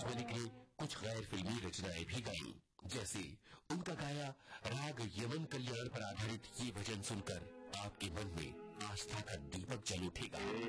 में निकले कुछ गैर फिल्मी रचनाएं भी गाई। जैसे उनका गाया राग यमन कल्याण पर आधारित ये भजन सुनकर आपके मन में आस्था का दीपक जल उठेगा।